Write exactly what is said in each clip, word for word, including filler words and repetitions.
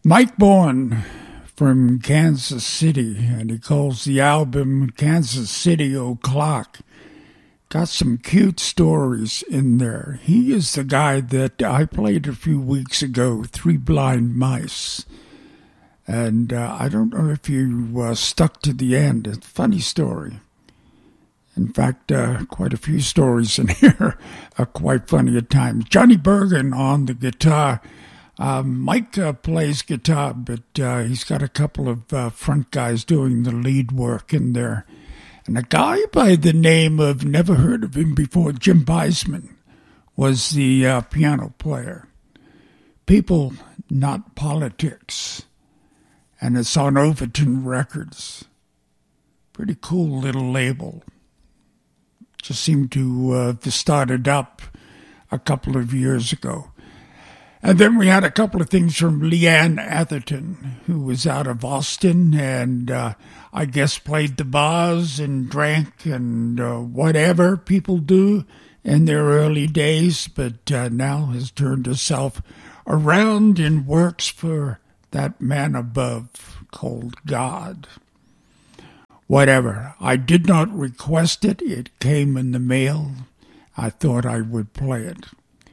Mike Bourne from Kansas City, and he calls the album Kansas City O'Clock. Got some cute stories in there. He is the guy that I played a few weeks ago, Three Blind Mice. And uh, I don't know if you uh, stuck to the end. It's a funny story. In fact, uh, quite a few stories in here are quite funny at times. Johnny Bergen on the guitar. Uh, Mike uh, plays guitar, but uh, he's got a couple of uh, front guys doing the lead work in there. And a guy by the name of, never heard of him before, Jim Beisman, was the uh, piano player. People, Not Politics. And it's on Overton Records. Pretty cool little label. Just seemed to uh, have started up a couple of years ago. And then we had a couple of things from Leanne Atherton, who was out of Austin and uh, I guess played the bars and drank and uh, whatever people do in their early days, but uh, now has turned herself around and works for that man above called God. Whatever. I did not request it. It came in the mail. I thought I would play it.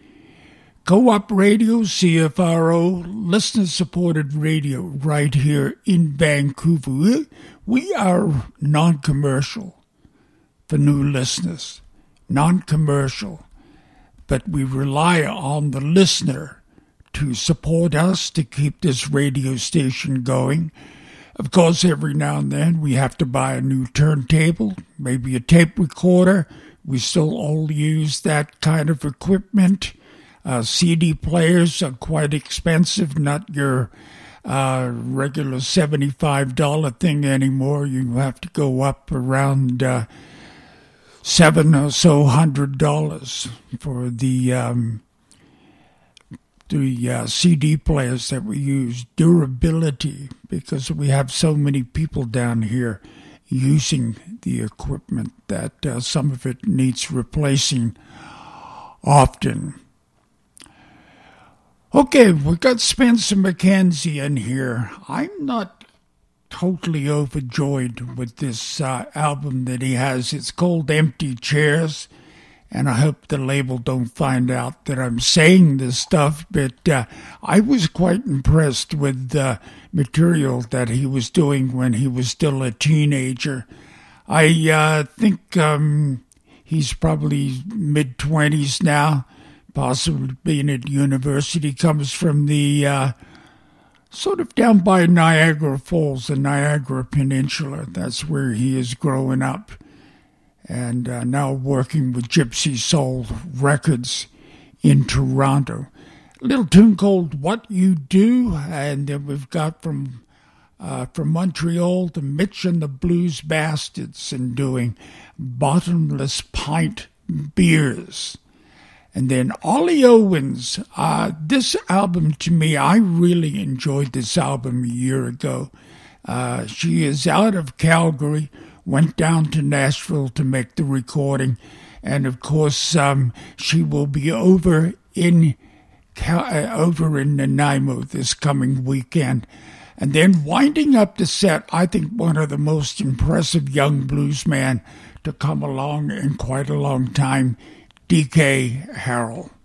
Co-op Radio, C F R O, listener-supported radio right here in Vancouver. We are non-commercial for new listeners. Non-commercial. But we rely on the listener to support us, to keep this radio station going. Of course, every now and then we have to buy a new turntable, maybe a tape recorder. We still all use that kind of equipment. Uh, C D players are quite expensive, not your uh, regular seventy-five dollars thing anymore. You have to go up around uh, seven or so hundred dollars for the um, the uh, C D players that we use. Durability, because we have so many people down here using the equipment that uh, some of it needs replacing often. Okay, we've got Spencer McKenzie in here. I'm not totally overjoyed with this uh, album that he has. It's called Empty Chairs, and I hope the label don't find out that I'm saying this stuff, but uh, I was quite impressed with the material that he was doing when he was still a teenager. I uh, think um, he's probably mid-twenties now. Possibly being at university, comes from the uh, sort of down by Niagara Falls, the Niagara Peninsula. That's where he is growing up. And uh, now working with Gypsy Soul Records in Toronto. A little tune called What You Do. And then we've got from uh, from Montreal to Mitch and the Blues Bastards and doing Bottomless Pint Beers. And then Ollie Owens, uh, this album to me, I really enjoyed this album a year ago. Uh, she is out of Calgary, went down to Nashville to make the recording. And of course, um, she will be over in Cal- uh, over in Nanaimo this coming weekend. And then winding up the set, I think one of the most impressive young bluesmen to come along in quite a long time, D K Harrell.